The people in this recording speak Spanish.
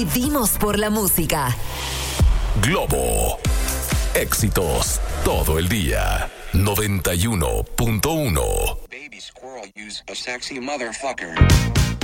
Vivimos por la música. Globo. Éxitos todo el día. 91.1. Baby squirrel use a sexy motherfucker.